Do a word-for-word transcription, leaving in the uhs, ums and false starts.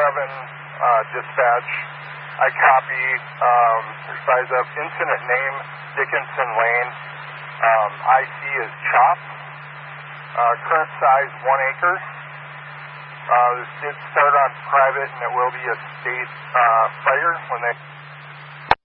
eleven uh, dispatch. I copy um, size up incident name Dickinson Lane. Um, I C is CHOP. Uh, current size one acre. Uh, this did start on private, and it will be a state uh, fire when they